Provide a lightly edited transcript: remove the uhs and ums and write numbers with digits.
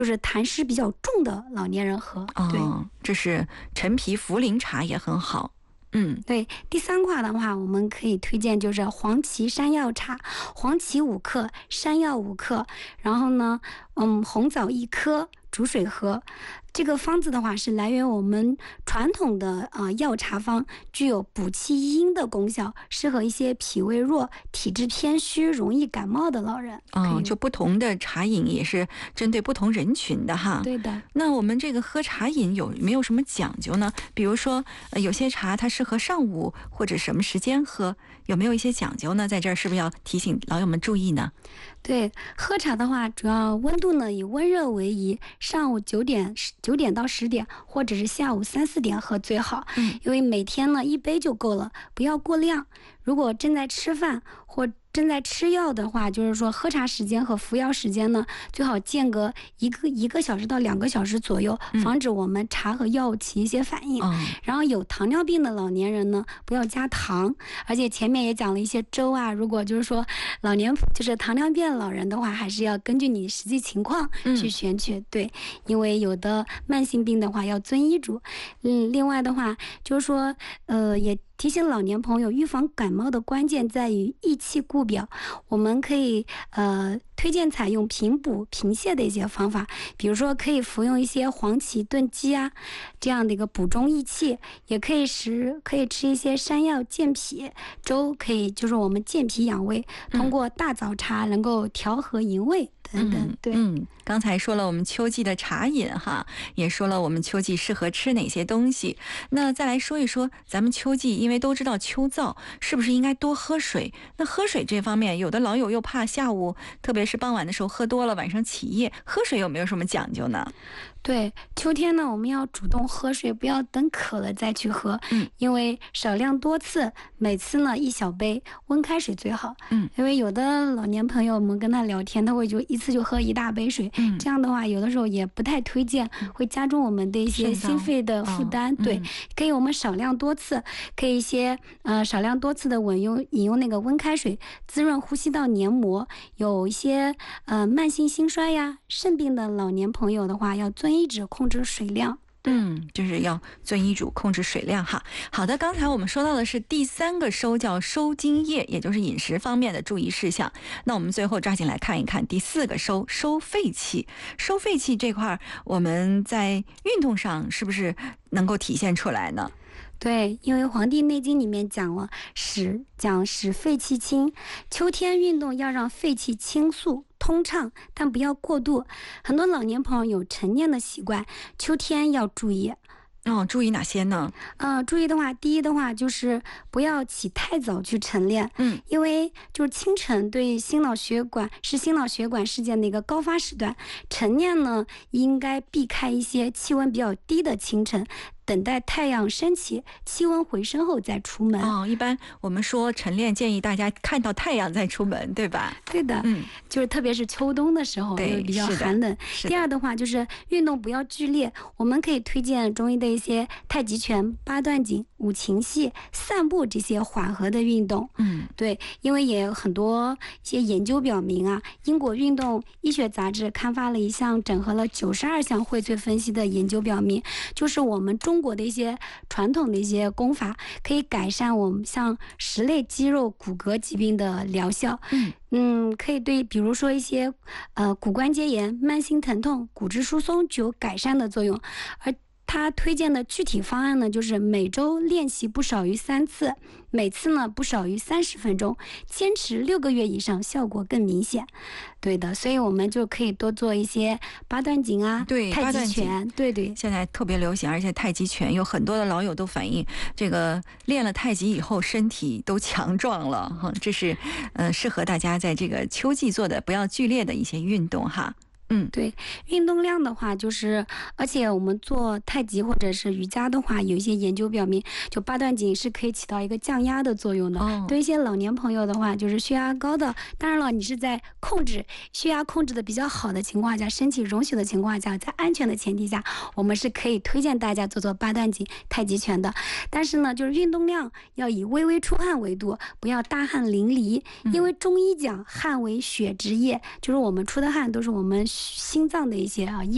就是痰湿比较重的老年人喝。对， 这是陈皮茯苓茶也很好。 对，第3款的话，我们可以推荐就是黄芪山药茶，黄芪5克，山药5克，然后呢，红枣1颗，煮水喝。这个方子的话是来源我们传统的药茶方，具有补气益阴的功效，适合一些脾胃弱、体质偏虚、容易感冒的老人。 就不同的茶饮也是针对不同人群的哈。 对的。 那我们这个喝茶饮有没有什么讲究呢？比如说有些茶它适合上午或者什么时间喝，有没有一些讲究呢？在这儿是不是要提醒老友们注意呢？ 对，喝茶的话，主要温度呢以温热为宜，上午9点到10点，或者是下午3、4点喝最好。因为每天呢1杯就够了，不要过量。如果正在吃饭或正在吃药的话，就是说喝茶时间和服药时间呢，最好间隔一个小时到2个小时左右，防止我们茶和药物起一些反应。然后有糖尿病的老年人呢，不要加糖，而且前面也讲了一些粥啊，如果就是说就是糖尿病老人的话，还是要根据你实际情况去选取。对，因为有的慢性病的话要遵医嘱。另外的话就是说也提醒老年朋友，预防感冒的关键在于益气固表。我们可以推荐采用平补平泻的一些方法，比如说可以服用一些黄芪炖鸡啊，这样的一个补中益气，也可以吃一些山药健脾粥，可以就是我们健脾养胃，通过大枣茶能够调和营卫等等。对， 刚才说了我们秋季的茶饮哈，也说了我们秋季适合吃哪些东西。那再来说一说咱们秋季，因为都知道秋燥，是不是应该多喝水？那喝水这方面，有的老友又怕下午，特别是傍晚的时候喝多了，晚上起夜，喝水有没有什么讲究呢？ 对，秋天呢，我们要主动喝水，不要等渴了再去喝。因为少量多次，每次呢1小杯，温开水最好。因为有的老年朋友，我们跟他聊天，他会就一次就喝1大杯水。这样的话，有的时候也不太推荐，会加重我们的一些心肺的负担。对，可以我们少量多次，可以少量多次的饮用那个温开水，滋润呼吸道黏膜。有一些慢性心衰呀、肾病的老年朋友的话，要遵医嘱控制水量。 就是要遵医嘱控制水量哈。好的，刚才我们说到的是第3个收，叫收津液，也就是饮食方面的注意事项。那我们最后抓紧来看一看第4个收，收肺气。收肺气这块我们在运动上是不是能够体现出来呢？ 对，因为《黄帝内经》里面讲了使肺气清，秋天运动要让肺气清肃通畅，但不要过度。很多老年朋友有晨练的习惯，秋天要注意。 注意哪些呢？ 注意的话，第一的话就是不要起太早去晨练。因为就是清晨对心脑血管事件的一个高发时段，晨练呢应该避开一些气温比较低的清晨，等待太阳升起，气温回升后再出门。 一般我们说晨练建议大家看到太阳再出门，对吧？ 对的，就是特别是秋冬的时候，又比较寒冷。第二的话就是运动不要剧烈，我们可以推荐中医的一些太极拳、八段锦、五禽戏、散步这些缓和的运动。对，因为也有很多一些研究表明啊，英国运动医学杂志刊发了一项整合了92项荟萃分析的研究表明，就是我们中国的一些传统的一些功法，可以改善我们像10类肌肉骨骼疾病的疗效。可以对比如说一些骨关节炎、慢性疼痛、骨质疏松具有改善的作用。而他推荐的具体方案呢，就是每周练习不少于3次，每次呢不少于30分钟，坚持6个月以上，效果更明显。对的，所以我们就可以多做一些八段锦啊，太极拳。对， 现在特别流行，而且太极拳有很多的老友都反映，这个练了太极以后身体都强壮了。这是适合大家在这个秋季做的不要剧烈的一些运动哈。 对，运动量的话，就是而且我们做太极或者是瑜伽的话，有一些研究表明，就八段锦是可以起到一个降压的作用的。对一些老年朋友的话，就是血压高的，当然了，你是在血压控制的比较好的情况下，身体容许的情况下，在安全的前提下，我们是可以推荐大家做八段锦、太极拳的。但是呢，就是运动量要以微微出汗为度，不要大汗淋漓，因为中医讲汗为血之液，就是我们出的汗都是我们心脏的一些液